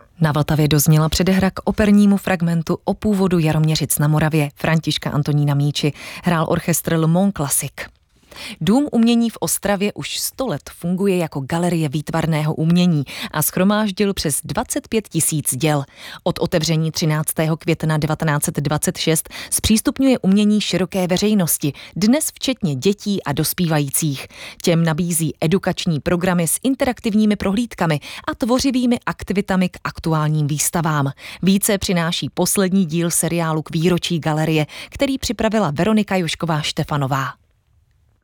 Na Vltavě dozněla předehra k opernímu fragmentu o původu Jaroměřic na Moravě Františka Antonína Míči. Hrál orchestr Le Monde Classique. Dům umění v Ostravě už 100 let funguje jako galerie výtvarného umění a shromáždil přes 25 000 děl. Od otevření 13. května 1926 zpřístupňuje umění široké veřejnosti, dnes včetně dětí a dospívajících. Těm nabízí edukační programy s interaktivními prohlídkami a tvořivými aktivitami k aktuálním výstavám. Více přináší poslední díl seriálu k výročí galerie, který připravila Veronika Jošková Štefanová.